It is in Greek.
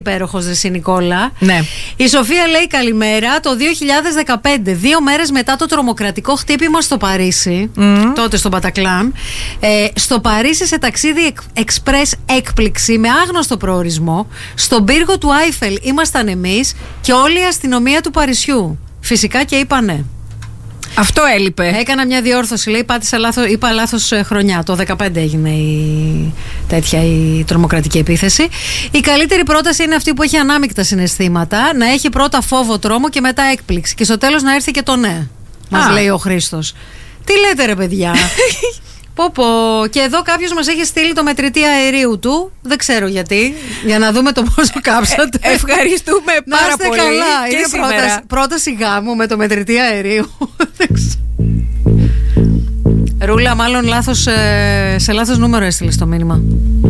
Υπέροχος ρε Νικόλα. Ναι. Η Σοφία λέει καλημέρα. Το 2015, 2 μέρες μετά το τρομοκρατικό χτύπημα στο Παρίσι, τότε στο Μπατακλάν, στο Παρίσι σε ταξίδι εξπρές έκπληξη με άγνωστο προορισμό, στον πύργο του Άιφελ ήμασταν εμείς και όλη η αστυνομία του Παρισιού. Φυσικά και είπανε. Αυτό έλειπε. Έκανα μια διόρθωση, λέει, είπα λάθος χρονιά. Το 2015 έγινε η τρομοκρατική επίθεση. Η καλύτερη πρόταση είναι αυτή που έχει ανάμεικτα συναισθήματα. Να έχει πρώτα φόβο, τρόμο και μετά έκπληξη. Και στο τέλος να έρθει και το ναι. Μας λέει ο Χρήστος. Τι λέτε ρε παιδιά. Πω. Και εδώ κάποιος μας έχει στείλει το μετρητή αερίου του. Δεν ξέρω γιατί. Για να δούμε το πόσο κάψατε. Ευχαριστούμε πάρα πολύ. Καλά. Και είναι πρόταση γάμου με το μετρητή αερίου. Ρούλα, μάλλον σε λάθος νούμερο έστειλες το μήνυμα.